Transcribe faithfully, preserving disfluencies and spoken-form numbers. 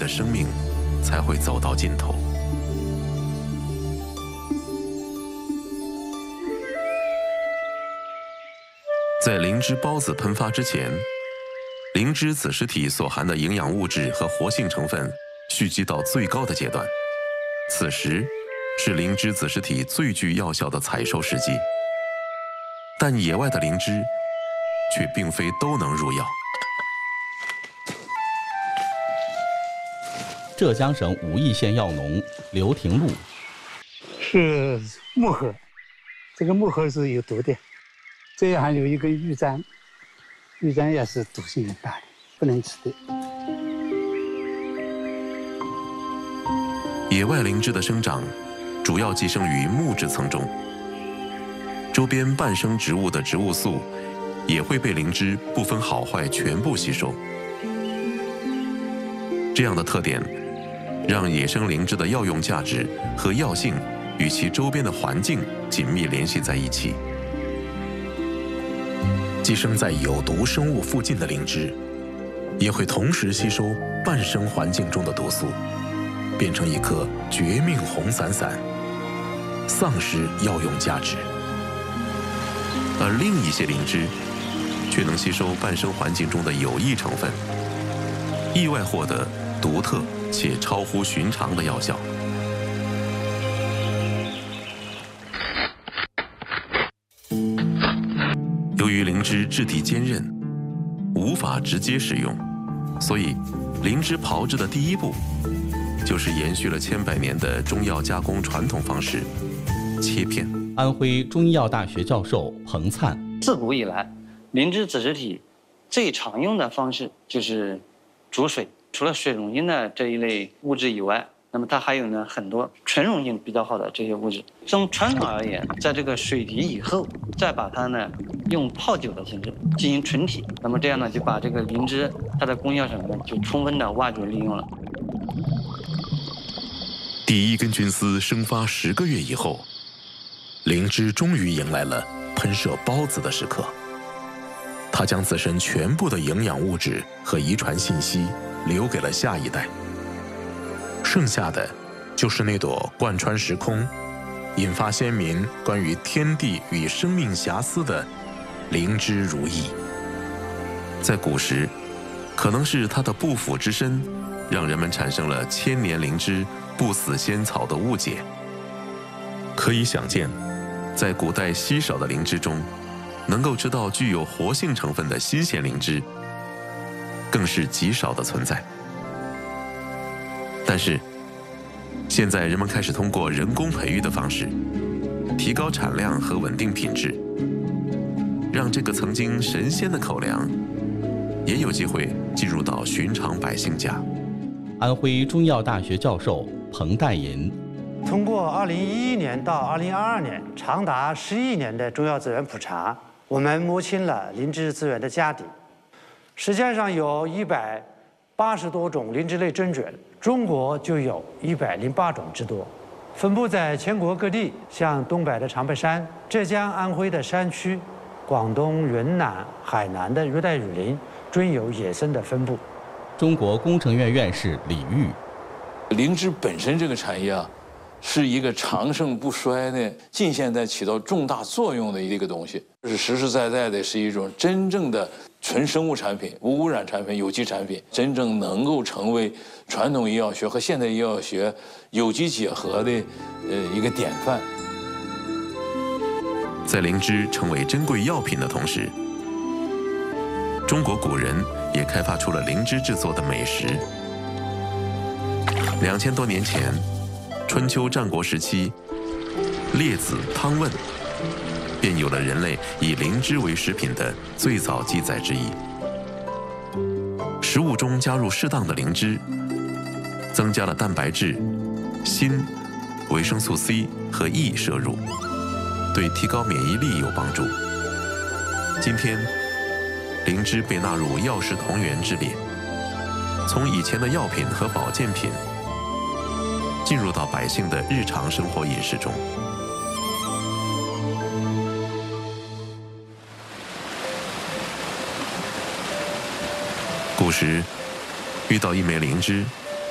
的生命才会走到尽头。在灵芝孢子喷发之前，灵芝子实体所含的营养物质和活性成分蓄积到最高的阶段，此时是灵芝子实体最具药效的采收时机。但野外的灵芝却并非都能入药。 浙江省武义县药农刘廷禄是木荷，这个木荷是有毒的。这还有一个玉簪，玉簪也是毒性很大的，不能吃的。 野外灵芝的生长主要寄生于木质层中，周边半生植物的植物素也会被灵芝不分好坏全部吸收。这样的特点让野生灵芝的药用价值和药性与其周边的环境紧密联系在一起。寄生在有毒生物附近的灵芝，也会同时吸收半生环境中的毒素，变成一颗绝命红伞伞，丧失药用价值。而另一些灵芝却能吸收半生环境中的有益成分，意外获得独特且超乎寻常的药效。由于灵芝质地坚韧，无法直接食用，所以灵芝炮制的第一步就是延续了千百年的中药加工传统方式——切片。 安徽中医药大学教授彭灿， 自古以来，灵芝子实体最常用的方式就是煮水。除了水溶性的这一类物质以外，那么它还有呢很多纯溶性比较好的这些物质。从传统而言，在这个水滴以后，再把它呢用泡酒的形式进行纯体，那么这样呢就把这个灵芝它的功效成分就充分的挖掘利用了。 第一根菌丝生发十个月以后，灵芝终于迎来了喷射孢子的时刻。它将自身全部的营养物质和遗传信息留给了下一代，剩下的就是那朵贯穿时空、引发先民关于天地与生命遐思的灵芝如意。在古时，可能是它的不腐之身，让人们产生了千年灵芝不死仙草的误解。可以想见，在古代稀少的灵芝中，能够吃到具有活性成分的新鲜灵芝，更是极少的存在。但是，现在人们开始通过人工培育的方式，提高产量和稳定品质，让这个曾经神仙的口粮，也有机会进入到寻常百姓家。 安徽中医药大学教授彭代银， 通过二零一一年到二零二二年长达十一年的中药资源普查，我们摸清了灵芝资源的家底。世界上有一百八十多种灵芝类真菌，中国就有一百零八种之多，分布在全国各地，像东北的长白山、浙江、安徽的山区、广东、云南、海南的热带雨林均有野生的分布。 中国工程院院士李玉， 灵芝本身这个产业啊，是一个长盛不衰的，近现代起到重大作用的一个东西，是实实在在的是一种真正的纯生物产品、无污染产品、有机产品，真正能够成为传统医药学和现代医药学有机结合的呃一个典范。 在灵芝成为珍贵药品的同时，中国古人也开发出了灵芝制作的美食。两千多年前，春秋战国时期，列子《汤问》便有了人类以灵芝为食品的最早记载之一。食物中加入适当的灵芝，增加了蛋白质、锌、维生素 C 和 E 摄入，对提高免疫力有帮助。今天，灵芝被纳入药食同源之列，从以前的药品和保健品，进入到百姓的日常生活饮食中。古时，遇到一枚灵芝，